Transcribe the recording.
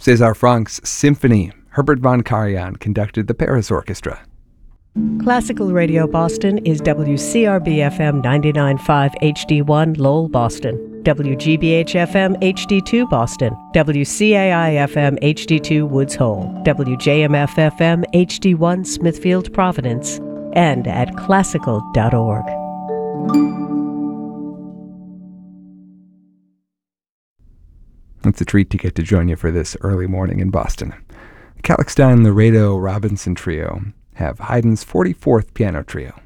César Franck's Symphony. Herbert von Karajan conducted the Paris Orchestra. Classical Radio Boston is WCRB-FM 99.5 HD1 Lowell, Boston, WGBH-FM HD2 Boston, WCAI-FM HD2 Woods Hole, WJMF-FM HD1 Smithfield, Providence, and at classical.org. It's a treat to get to join you for this early morning in Boston. Kalixstein, Laredo, Robinson Trio have Haydn's 44th Piano Trio.